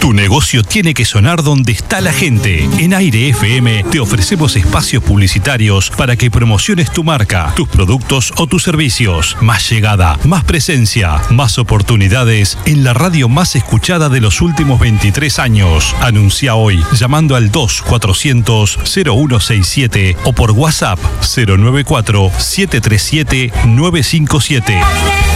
Tu negocio tiene que sonar donde está la gente. En Aire FM te ofrecemos espacios publicitarios para que promociones tu marca, tus productos o tus servicios. Más llegada, más presencia, más oportunidades en la radio más escuchada de los últimos 23 años. Anuncia hoy llamando al 2400-0167 o por WhatsApp 094-737-957.